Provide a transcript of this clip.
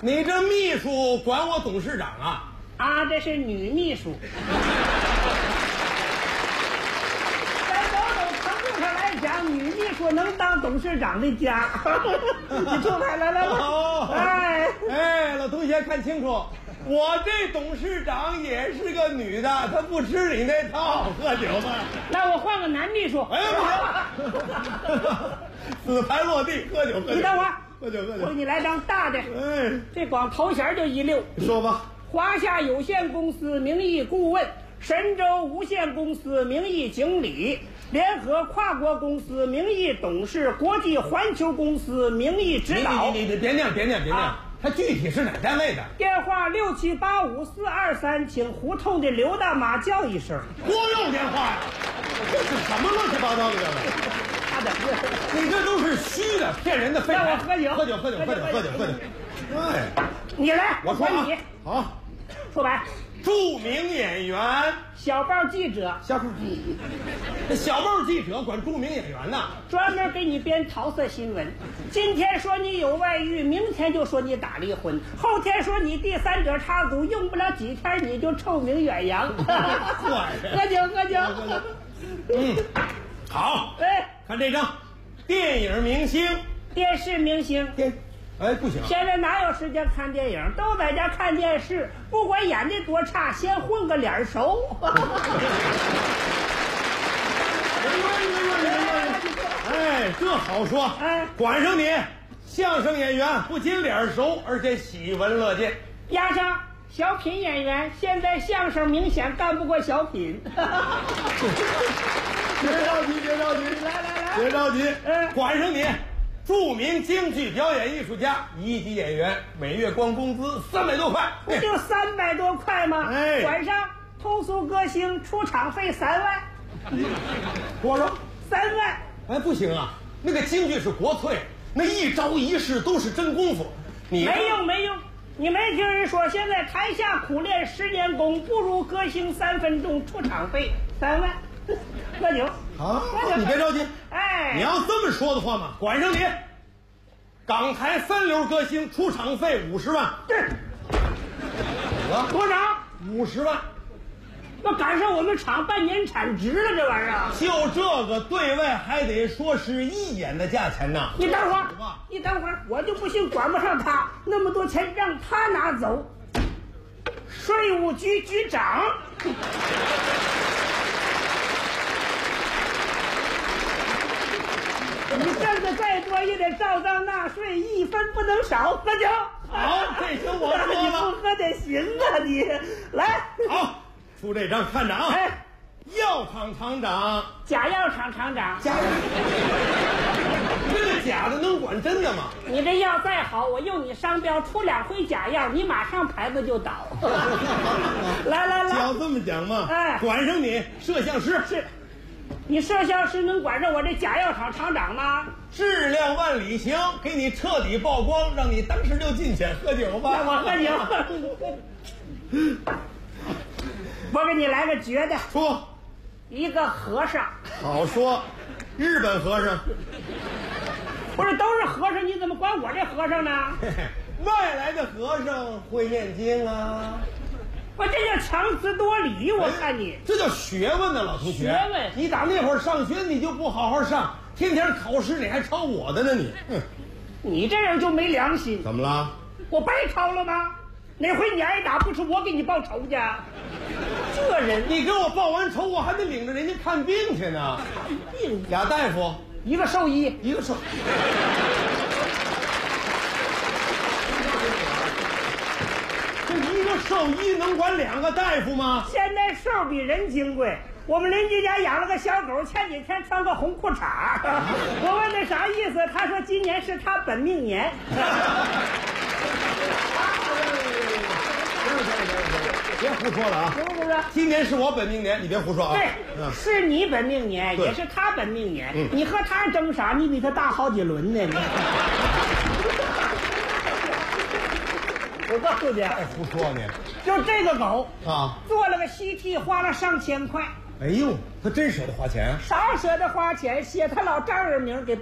你这秘书管我董事长啊？ 啊，这是女秘书。在某种程度上来讲，女秘书能当董事长的家。你出牌来了。 哦， 哎， 老同学看清楚，我这董事长也是个女的，她不吃你那套，喝酒吧。 那我换个男秘书。 哎，不行，死牌落地，喝酒。 你等会儿， 喝酒。 我给你来张大的。 哎， 这光头衔就1溜。 你说吧。 华夏有限公司名义顾问，神州无限公司名义经理，联合跨国公司名义董事，国际环球公司名义指导。 你别念，他具体是哪单位的？ 电话67854423，请胡同的刘大妈叫一声。 光用电话呀？这是什么乱七八糟的？ 他的， 你这都是虚的，骗人的废话。 让我喝酒。 哎， 你来， 我说你好。 出牌。 著名演员， 小报记者， 小报记者管著名演员呢， 专门给你编桃色新闻。今天说你有外遇，明天就说你打离婚，后天说你第三者插足，用不了几天你就臭名远扬。喝酒。 好。 哎， 看这张，电影明星， 电视明星。 哎，不行， 现在哪有时间看电影，都在家看电视，不管演的多差，先混个脸熟。 哎，这好说。 哎， 管上你，相声演员不仅脸熟，而且喜闻乐见。 压上小品演员，现在相声明显干不过小品。 别着急， 来， 别着急。 嗯， 管上你，著名京剧表演艺术家，1级演员，每月光工资300多块。 不就300多块吗？ 哎， 管上通俗歌星，出场费3万。 多少 ？3万。 哎，不行啊，那个京剧是国粹，那一招一式都是真功夫。你没用，你没听人说，现在台下苦练10年功，不如歌星3分钟，出场费3万。喝酒。 好，你别着急。 哎， 你要这么说的话嘛，管上你。港台3流歌星出场费50万。 对。多少 ？50万。 那赶上我们厂半年产值了，这玩意儿。 就这个对外还得说是一眼的价钱呢。 你等会儿，我就不信管不上他，那么多钱让他拿走。税务局局长。你挣的再多也得照账纳税，1分不能少。喝酒。 好，这行我说了。 你不喝得行啊你。来。 好，出这张看着啊。 哎， 药厂厂长。 假药厂厂长。 假药。这个假的能管真的吗？ 你这药再好，我用你商标出2回假药，你马上牌子就倒。来。 要这么讲嘛。 哎， 管上你摄像师。 是。你摄像师能管上我这假药厂厂长吗？ 质量万里行，给你彻底曝光，让你当时就进去喝酒吧。 我喝酒。我给你来个绝的。 说。 一个和尚。 好说。日本和尚。 不是都是和尚，你怎么管我这和尚呢？ 外来的和尚会念经啊。 我这叫强词夺理，我看你这叫学问呢，老同学。 学问， 你打那会儿上学你就不好好上，天天考试你还抄我的呢你。 你这人就没良心。 怎么了？ 我白抄了吗？哪回你挨打不是我给你报仇去？这人， 你给我报完仇，我还得领着人家看病去呢。 病俩大夫， 一个兽医， 一个兽。一个兽医能管2个大夫吗？ 现在兽比人金贵。我们邻居家养了个小狗，前几天穿个红裤衩。我问他啥意思，他说今年是他本命年。 别胡说了啊！ 不是， 今年是我本命年，你别胡说啊！ 对，是你本命年，也是他本命年。你和他争啥？你比他大好几轮呢。我告诉你， 太胡说你！ 就这个狗啊， 做了个 CT， 花了上千块。 哎呦，他真舍得花钱？ 啥舍得花钱？写他老丈人名给